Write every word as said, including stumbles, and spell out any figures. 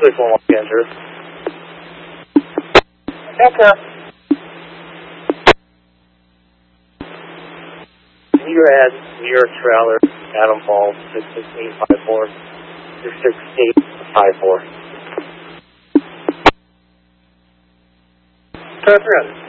six one one Kansas. Echo. Can you add near trailer, Adam Falls, six six eight five four, six six eight five four. Perfect.